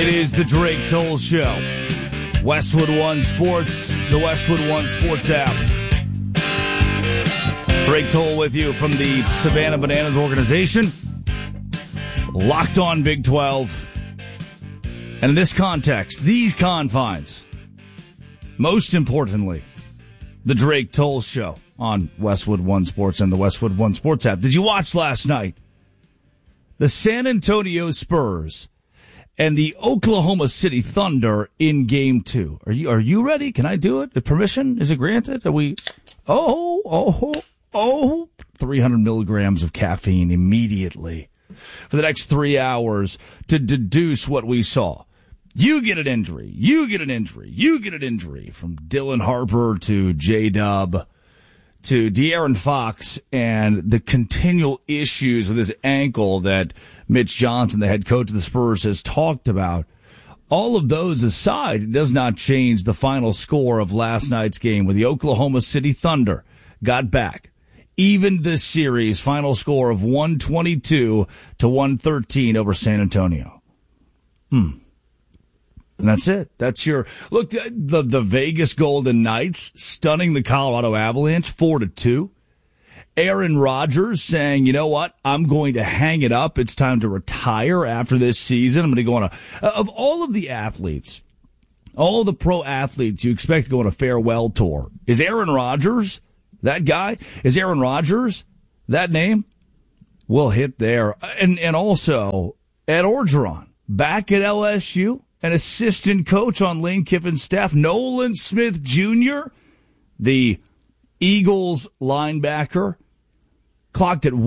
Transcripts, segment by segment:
It is the Drake Toll Show. Westwood One Sports, the Westwood One Sports app. Drake Toll with you from the Savannah Bananas organization. Locked on Big 12. And in this context, these confines, most importantly, the Drake Toll Show on Westwood One Sports and the Westwood One Sports app. Did you watch last night? The San Antonio Spurs and the Oklahoma City Thunder in Game 2. Are you ready? Can I do it? The permission? Is it granted? Are we... 300 milligrams of caffeine immediately for the next 3 hours to deduce what we saw. You get an injury. You get an injury. You get an injury. From Dylan Harper to J-Dub to De'Aaron Fox and the continual issues with his ankle that Mitch Johnson, the head coach of the Spurs, has talked about. All of those aside, it does not change the final score of last night's game where the Oklahoma City Thunder got back. Even this series, final score of 122 to 113 over San Antonio. And that's it. That's your look. The Vegas Golden Knights stunning the Colorado Avalanche 4-2. Aaron Rodgers saying, you know what? I'm going to hang it up. It's time to retire after this season. I'm going to go on of all of the athletes, all of the pro athletes you expect to go on a farewell tour. Is Aaron Rodgers that guy? Is Aaron Rodgers that name? We'll hit there. And also Ed Orgeron back at LSU. An assistant coach on Lane Kiffin's staff, Nolan Smith Jr., the Eagles linebacker, clocked at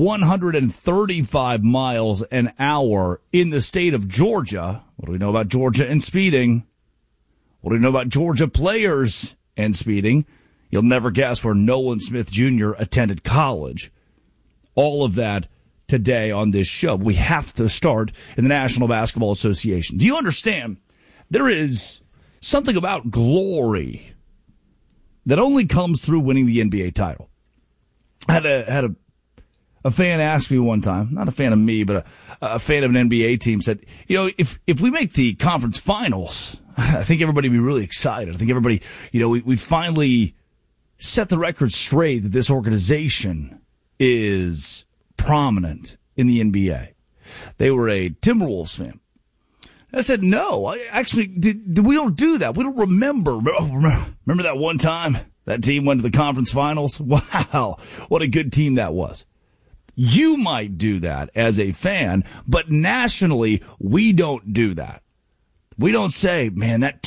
135 miles an hour in the state of Georgia. What do we know about Georgia and speeding? What do we know about Georgia players and speeding? You'll never guess where Nolan Smith Jr. attended college. All of that today on this show. We have to start in the National Basketball Association. Do you understand? There is something about glory that only comes through winning the NBA title. I had a fan ask me one time, not a fan of me, but a fan of an NBA team said, you know, if we make the conference finals, I think everybody would be really excited. I think everybody, you know, we finally set the record straight that this organization is prominent in the NBA. They were a Timberwolves fan. I said, no, actually, we don't do that. We don't remember. Remember that one time that team went to the conference finals? Wow, what a good team that was. You might do that as a fan, but nationally, we don't do that. We don't say, man, that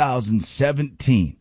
2017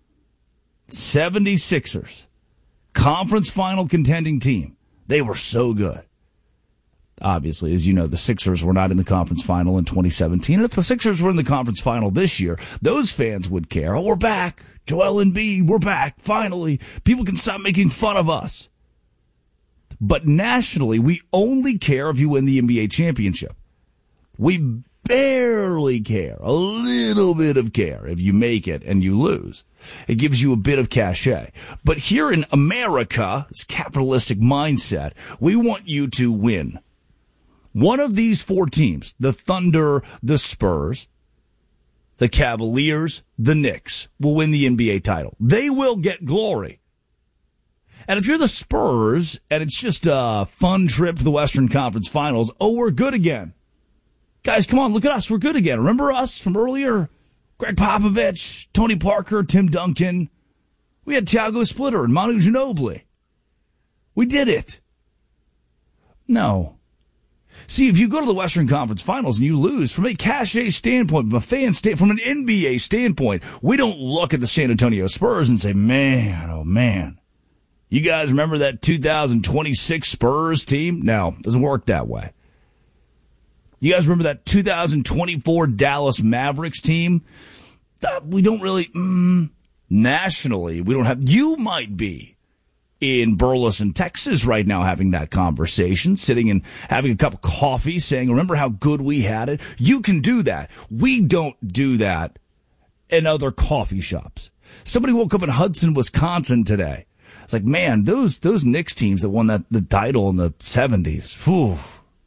76ers conference final contending team, they were so good. Obviously, as you know, the Sixers were not in the conference final in 2017. And if the Sixers were in the conference final this year, those fans would care. Oh, we're back. Joel Embiid, we're back. Finally, people can stop making fun of us. But nationally, we only care if you win the NBA championship. We barely care, a little bit of care if you make it and you lose. It gives you a bit of cachet. But here in America, this capitalistic mindset, we want you to win. One of these four teams, the Thunder, the Spurs, the Cavaliers, the Knicks, will win the NBA title. They will get glory. And if you're the Spurs and it's just a fun trip to the Western Conference Finals, oh, we're good again. Guys, come on, look at us. We're good again. Remember us from earlier? Greg Popovich, Tony Parker, Tim Duncan. We had Thiago Splitter and Manu Ginobili. We did it. No. See, if you go to the Western Conference Finals and you lose, from a cachet standpoint, from a fan from an NBA standpoint, we don't look at the San Antonio Spurs and say, man, oh man, you guys remember that 2026 Spurs team? No, it doesn't work that way. You guys remember that 2024 Dallas Mavericks team? We don't really, nationally, we don't have, you might be in Burleson, Texas right now having that conversation, sitting and having a cup of coffee saying, remember how good we had it? You can do that. We don't do that in other coffee shops. Somebody woke up in Hudson, Wisconsin today. It's like, man, those Knicks teams that won the title in the 70s, whew,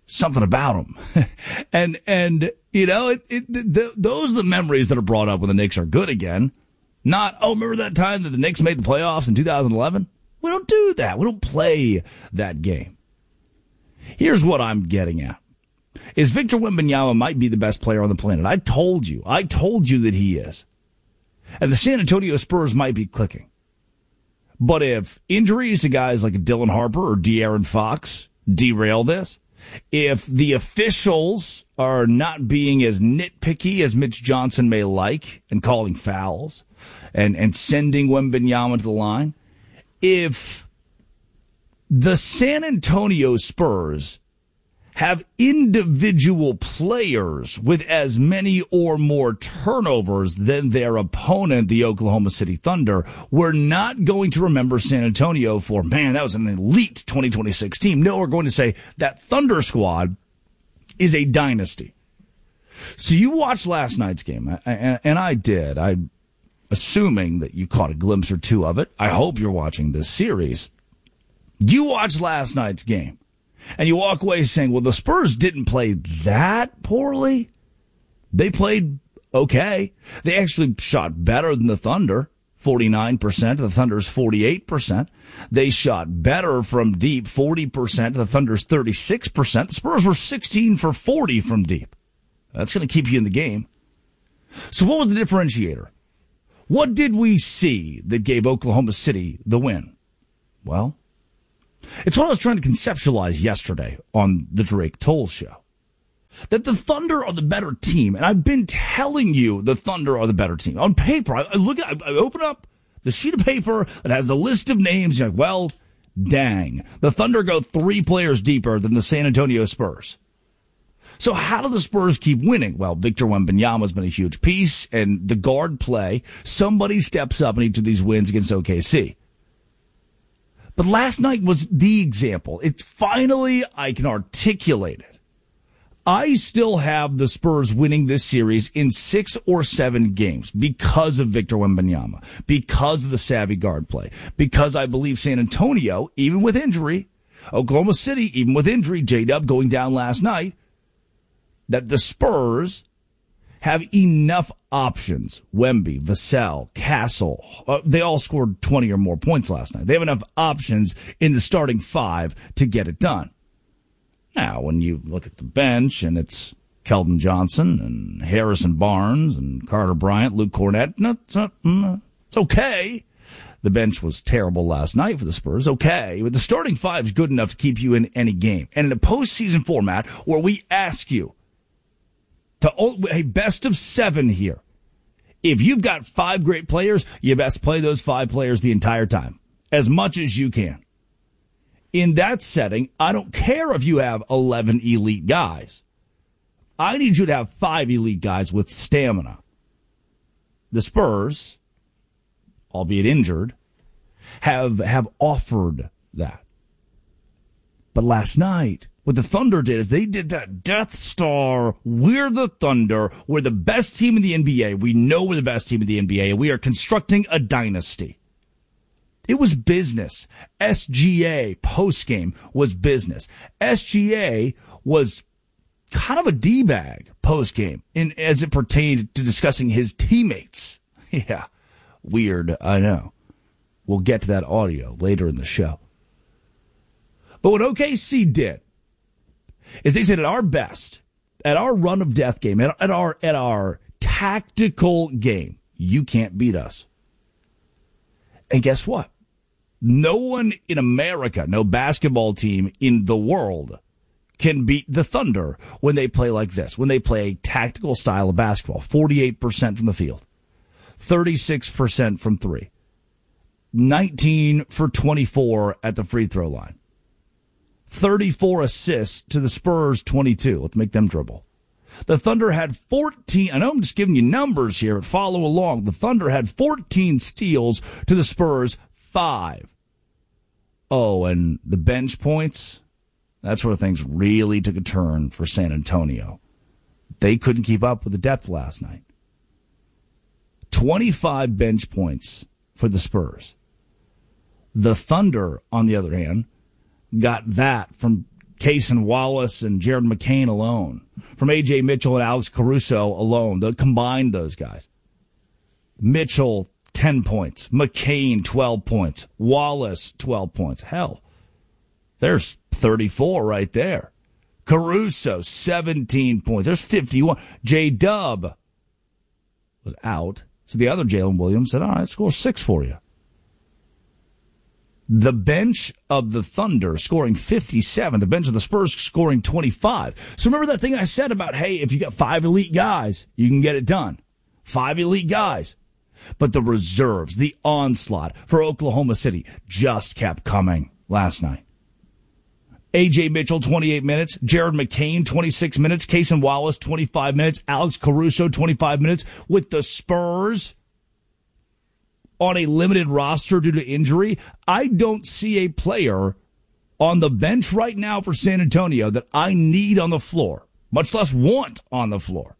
something about them. and you know, those are the memories that are brought up when the Knicks are good again. Not, oh, remember that time that the Knicks made the playoffs in 2011? We don't do that. We don't play that game. Here's what I'm getting at. Is Victor Wembanyama might be the best player on the planet. I told you that he is. And the San Antonio Spurs might be clicking. But if injuries to guys like Dylan Harper or De'Aaron Fox derail this, if the officials are not being as nitpicky as Mitch Johnson may like and calling fouls and sending Wembanyama to the line, if the San Antonio Spurs have individual players with as many or more turnovers than their opponent, the Oklahoma City Thunder, we're not going to remember San Antonio for, man, that was an elite 2026 team. No, we're going to say that Thunder squad is a dynasty. So you watched last night's game, and I did. I'm assuming that you caught a glimpse or two of it. I hope you're watching this series. You watched last night's game. And you walk away saying, well, the Spurs didn't play that poorly. They played okay. They actually shot better than the Thunder, 49%. The Thunder's 48%. They shot better from deep, 40%. The Thunder's 36%. The Spurs were 16 for 40 from deep. That's going to keep you in the game. So what was the differentiator? What did we see that gave Oklahoma City the win? Well, it's what I was trying to conceptualize yesterday on the Drake Toll Show. That the Thunder are the better team, and I've been telling you the Thunder are the better team. On paper, I open up the sheet of paper that has the list of names, you're like, well, dang. The Thunder go 3 players deeper than the San Antonio Spurs. So how do the Spurs keep winning? Well, Victor Wembanyama has been a huge piece, and the guard play, somebody steps up in each of these wins against OKC. But last night was the example. It's finally, I can articulate it. I still have the Spurs winning this series in 6 or 7 games because of Victor Wembanyama, because of the savvy guard play, because I believe San Antonio, even with injury, Oklahoma City, even with injury, J-Dub going down last night, that the Spurs have enough options. Wemby, Vassell, Castle, they all scored 20 or more points last night. They have enough options in the starting 5 to get it done. Now, when you look at the bench, and it's Keldon Johnson and Harrison Barnes and Carter Bryant, Luke Cornett, it's okay. The bench was terrible last night for the Spurs. Okay, but the starting 5 is good enough to keep you in any game. And in a postseason format where we ask you, a best of 7 here. If you've got 5 great players, you best play those 5 players the entire time, as much as you can. In that setting, I don't care if you have 11 elite guys. I need you to have 5 elite guys with stamina. The Spurs, albeit injured, have offered that. But last night, what the Thunder did is they did that Death Star. We're the Thunder. We're the best team in the NBA. We know we're the best team in the NBA, and we are constructing a dynasty. It was business. SGA postgame was business. SGA was kind of a D-bag postgame as it pertained to discussing his teammates. Yeah, weird, I know. We'll get to that audio later in the show. But what OKC did is they said at our best, at our run of death game, at our tactical game, you can't beat us. And guess what? No one in America, no basketball team in the world can beat the Thunder when they play like this, when they play a tactical style of basketball. 48% from the field, 36% from 3, 19 for 24 at the free throw line. 34 assists to the Spurs 22. Let's make them dribble. The Thunder had 14. I know I'm just giving you numbers here, but follow along. The Thunder had 14 steals to the Spurs 5. Oh, and the bench points, that's where things really took a turn for San Antonio. They couldn't keep up with the depth last night. 25 bench points for the Spurs. The Thunder, on the other hand, got that from Cason Wallace and Jared McCain alone. From A.J. Mitchell and Alex Caruso alone. They'll combine those guys. Mitchell, 10 points. McCain, 12 points. Wallace, 12 points. Hell, there's 34 right there. Caruso, 17 points. There's 51. J-Dub was out. So the other Jalen Williams said, all right, score 6 for you. The bench of the Thunder scoring 57. The bench of the Spurs scoring 25. So remember that thing I said about, hey, if you got 5 elite guys, you can get it done. 5 elite guys. But the reserves, the onslaught for Oklahoma City just kept coming last night. A.J. Mitchell, 28 minutes. Jared McCain, 26 minutes. Cason Wallace, 25 minutes. Alex Caruso, 25 minutes. With the Spurs on a limited roster due to injury, I don't see a player on the bench right now for San Antonio that I need on the floor, much less want on the floor,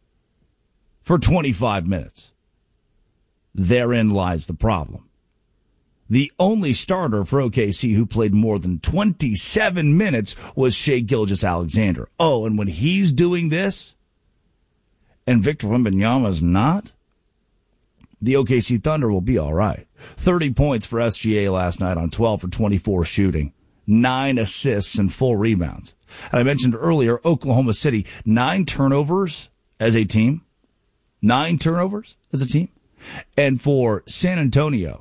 for 25 minutes. Therein lies the problem. The only starter for OKC who played more than 27 minutes was Shai Gilgeous-Alexander. Oh, and when he's doing this, and Victor Wembanyama's not, the OKC Thunder will be all right. 30 points for SGA last night on 12 for 24 shooting. 9 assists and 4 rebounds. And I mentioned earlier, Oklahoma City, 9 turnovers as a team. 9 turnovers as a team. And for San Antonio,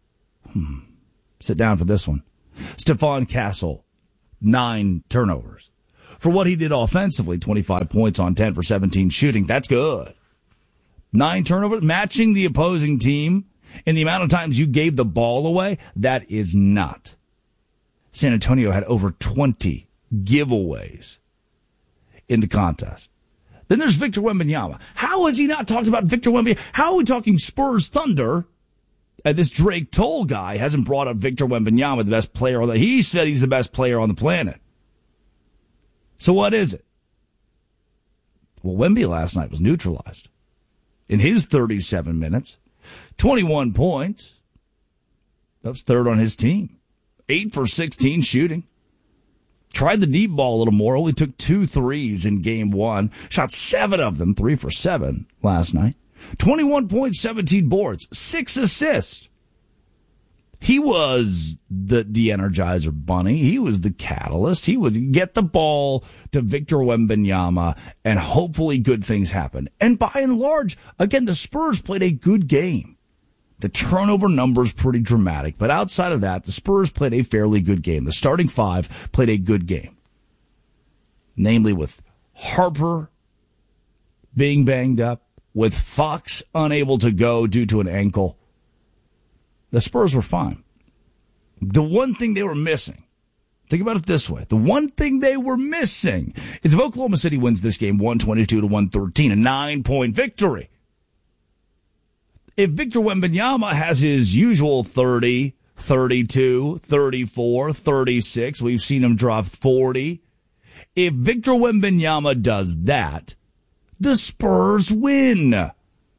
sit down for this one. Stephon Castle, 9 turnovers. For what he did offensively, 25 points on 10 for 17 shooting. That's good. 9 turnovers, matching the opposing team in the amount of times you gave the ball away, that is not. San Antonio had over 20 giveaways in the contest. Then there's Victor Wembanyama. How has he not talked about Victor Wembanyama? How are we talking Spurs Thunder? And this Drake Toll guy hasn't brought up Victor Wembanyama, the best player on the... He said he's the best player on the planet. So what is it? Well, Wemby last night was neutralized. In his 37 minutes, 21 points. That was third on his team. 8 for 16 shooting. Tried the deep ball a little more. Only took 2 threes in game 1. Shot 7 of them, 3 for 7 last night. 21 points, 17 boards, 6 assists. He was the Energizer Bunny. He was the catalyst. He would get the ball to Victor Wembanyama, and hopefully good things happen. And by and large, again, the Spurs played a good game. The turnover number's pretty dramatic, but outside of that, the Spurs played a fairly good game. The starting 5 played a good game, namely with Harper being banged up, with Fox unable to go due to an ankle. The Spurs were fine. The one thing they were missing, think about it this way, the one thing they were missing is if Oklahoma City wins this game 122-113, a 9-point victory. If Victor Wembanyama has his usual 30, 32, 34, 36, we've seen him drop 40. If Victor Wembanyama does that, the Spurs win.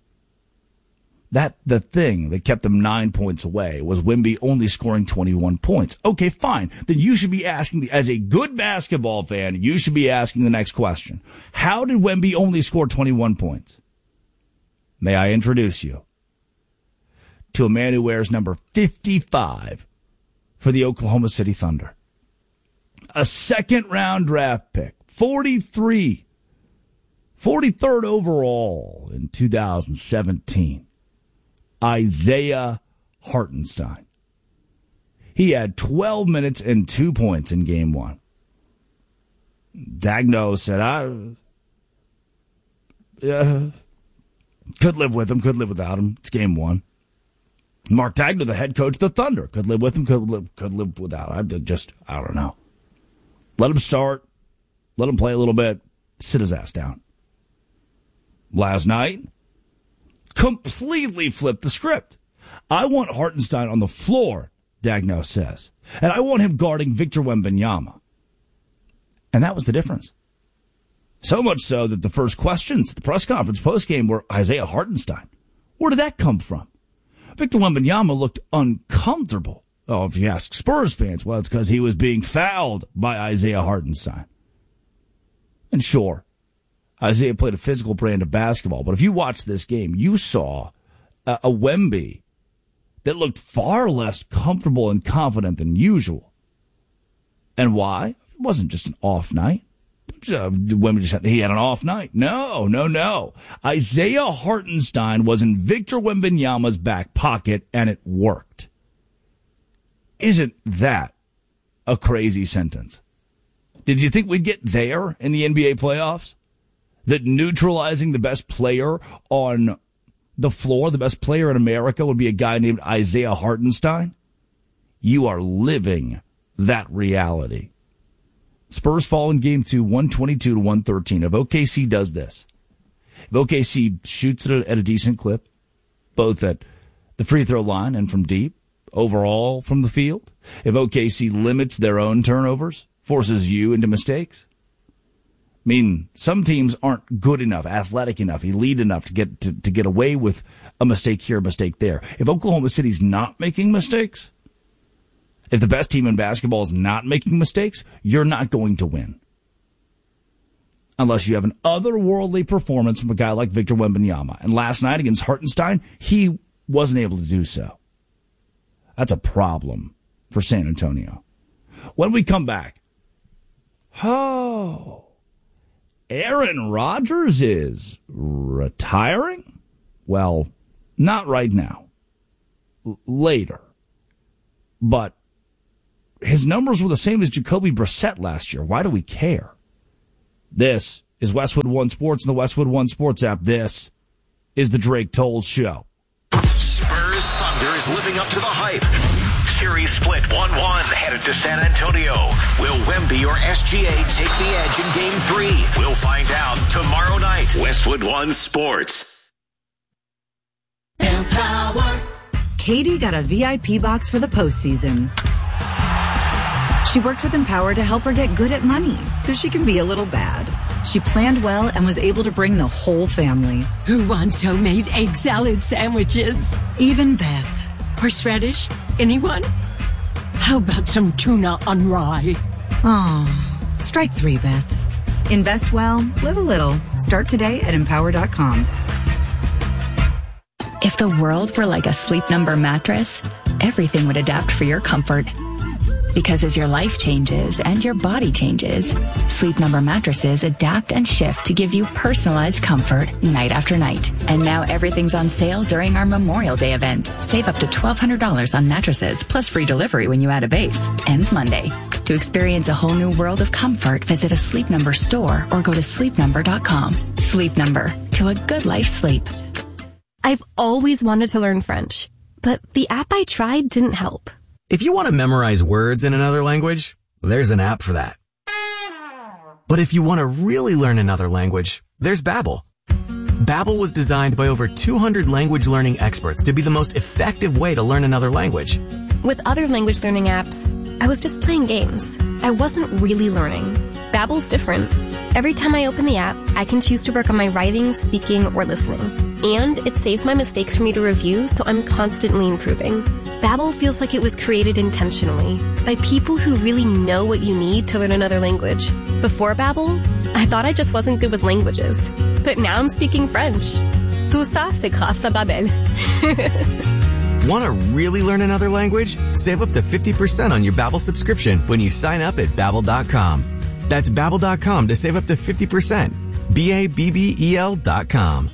The thing that kept them 9 points away was Wemby only scoring 21 points. Okay, fine. Then you should be asking, as a good basketball fan, you should be asking the next question. How did Wemby only score 21 points? May I introduce you to a man who wears number 55 for the Oklahoma City Thunder. A second-round draft pick, 43rd overall in 2017. Isaiah Hartenstein. He had 12 minutes and 2 points in game 1. Dagno said, could live with him, could live without him. It's game 1. Mark Dagno, the head coach of the Thunder, could live with him, could live without him. I don't know. Let him start. Let him play a little bit. Sit his ass down. Last night, completely flipped the script. I want Hartenstein on the floor, Dagno says. And I want him guarding Victor Wembanyama. And that was the difference. So much so that the first questions at the press conference postgame were Isaiah Hartenstein. Where did that come from? Victor Wembanyama looked uncomfortable Oh, if you ask Spurs fans, well, it's because he was being fouled by Isaiah Hartenstein. And sure, Isaiah played a physical brand of basketball, but if you watched this game, you saw a Wemby that looked far less comfortable and confident than usual. And why? It wasn't just an off night. Wemby just he had an off night. No. Isaiah Hartenstein was in Victor Wembanyama's back pocket, and it worked. Isn't that a crazy sentence? Did you think we'd get there in the NBA playoffs? That neutralizing the best player on the floor, the best player in America, would be a guy named Isaiah Hartenstein? You are living that reality. Spurs fall in game 2, 122-113. If OKC does this, if OKC shoots it at a decent clip, both at the free throw line and from deep, overall from the field, if OKC limits their own turnovers, forces you into mistakes, I mean, some teams aren't good enough, athletic enough, elite enough to get away with a mistake here, a mistake there. If Oklahoma City's not making mistakes, if the best team in basketball is not making mistakes, you're not going to win. Unless you have an otherworldly performance from a guy like Victor Wembanyama. And last night against Hartenstein, he wasn't able to do so. That's a problem for San Antonio. When we come back, Aaron Rodgers is retiring? Well, not right now. Later. But his numbers were the same as Jacoby Brissett last year. Why do we care? This is Westwood One Sports and the Westwood One Sports app. This is the Drake Toll Show. Spurs Thunder is living up to the hype. Series split 1-1 headed to San Antonio. Will Wemby or SGA take the edge in Game 3? We'll find out tomorrow night. Westwood One Sports. Empower. Katie got a VIP box for the postseason. She worked with Empower to help her get good at money so she can be a little bad. She planned well and was able to bring the whole family. Who wants homemade egg salad sandwiches? Even Beth. Horseradish? Anyone? How about some tuna on rye? Oh, strike 3, Beth. Invest well, live a little. Start today at Empower.com. If the world were like a Sleep Number mattress, everything would adapt for your comfort. Because as your life changes and your body changes, Sleep Number mattresses adapt and shift to give you personalized comfort night after night. And now everything's on sale during our Memorial Day event. Save up to $1,200 on mattresses plus free delivery when you add a base. Ends Monday. To experience a whole new world of comfort, visit a Sleep Number store or go to sleepnumber.com. Sleep Number. To a good life sleep. I've always wanted to learn French, but the app I tried didn't help. If you want to memorize words in another language, there's an app for that. But if you want to really learn another language, there's Babbel. Babbel was designed by over 200 language learning experts to be the most effective way to learn another language. With other language learning apps, I was just playing games. I wasn't really learning. Babbel's different. Every time I open the app, I can choose to work on my writing, speaking, or listening. And it saves my mistakes for me to review, so I'm constantly improving. Babbel feels like it was created intentionally by people who really know what you need to learn another language. Before Babbel, I thought I just wasn't good with languages. But now I'm speaking French. Tout ça, c'est grâce à Babbel. Want to really learn another language? Save up to 50% on your Babbel subscription when you sign up at Babbel.com. That's Babbel.com to save up to 50%. Babbel.com.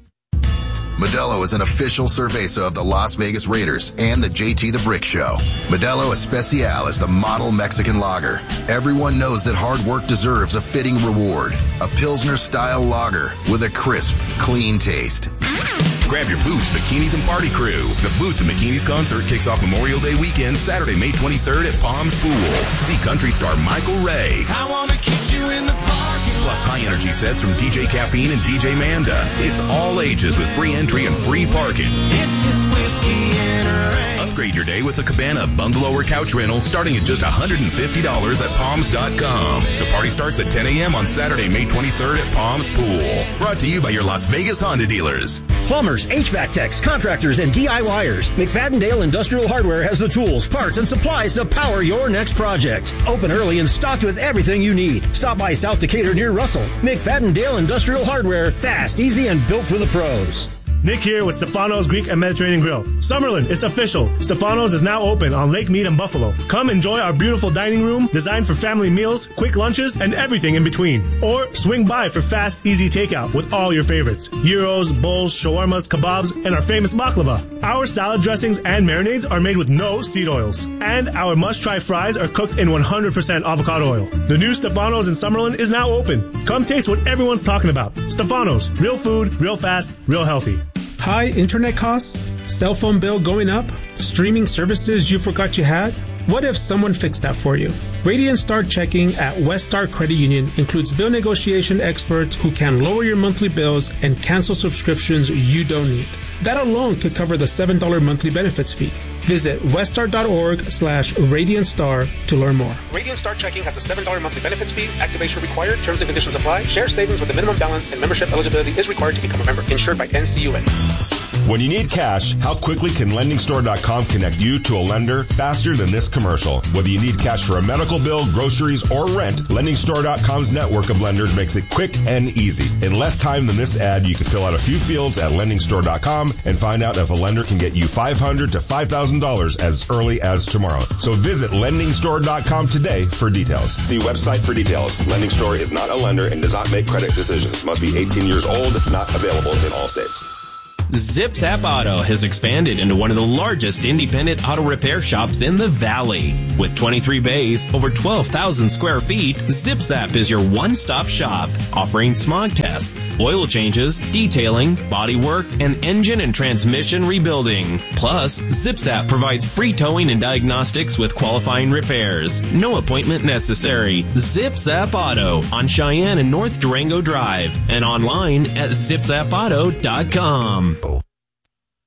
Modelo is an official cerveza of the Las Vegas Raiders and the JT the Brick Show. Modelo Especial is the model Mexican lager. Everyone knows that hard work deserves a fitting reward. A Pilsner-style lager with a crisp, clean taste. Grab your Boots, Bikinis, and Party Crew. The Boots and Bikinis concert kicks off Memorial Day weekend, Saturday, May 23rd at Palms Pool. See country star Michael Ray. I want to kiss you in the parking lot. Plus high-energy sets from DJ Caffeine and DJ Manda. It's all ages with free entry and free parking. It's just whiskey and a rain. Upgrade your day with a cabana, bungalow, or couch rental starting at just $150 at Palms.com. The party starts at 10 a.m. on Saturday, May 23rd at Palms Pool. Brought to you by your Las Vegas Honda dealers. Plumbers, HVAC techs, contractors, and DIYers. McFadden-Dale Industrial Hardware has the tools, parts, and supplies to power your next project. Open early and stocked with everything you need. Stop by South Decatur near Russell. McFadden-Dale Industrial Hardware. Fast, easy, and built for the pros. Nick here with Stefano's Greek and Mediterranean Grill. Summerlin, it's official. Stefano's is now open on Lake Mead and Buffalo. Come enjoy our beautiful dining room designed for family meals, quick lunches, and everything in between. Or swing by for fast, easy takeout with all your favorites. Gyros, bowls, shawarmas, kebabs, and our famous baklava. Our salad dressings and marinades are made with no seed oils. And our must-try fries are cooked in 100% avocado oil. The new Stefano's in Summerlin is now open. Come taste what everyone's talking about. Stefano's, real food, real fast, real healthy. High internet costs? Cell phone bill going up? Streaming services you forgot you had? What if someone fixed that for you? Radiant Star Checking at West Star Credit Union includes bill negotiation experts who can lower your monthly bills and cancel subscriptions you don't need. That alone could cover the $7 monthly benefits fee. Visit weststar.org/RadiantStar to learn more. Radiant Star Checking has a $7 monthly benefits fee. Activation required. Terms and conditions apply. Share savings with a minimum balance and membership eligibility is required to become a member. Insured by NCUA. When you need cash, how quickly can LendingStore.com connect you to a lender faster than this commercial? Whether you need cash for a medical bill, groceries, or rent, LendingStore.com's network of lenders makes it quick and easy. In less time than this ad, you can fill out a few fields at LendingStore.com and find out if a lender can get you $500 to $5,000 as early as tomorrow. So visit LendingStore.com today for details. See website for details. Lending Store is not a lender and does not make credit decisions. Must be 18 years old, not available in all states. ZipZap Auto has expanded into one of the largest independent auto repair shops in the Valley. With 23 bays, over 12,000 square feet, ZipZap is your one-stop shop, offering smog tests, oil changes, detailing, bodywork, and engine and transmission rebuilding. Plus, ZipZap provides free towing and diagnostics with qualifying repairs. No appointment necessary. ZipZap Auto on Cheyenne and North Durango Drive and online at zipzapauto.com.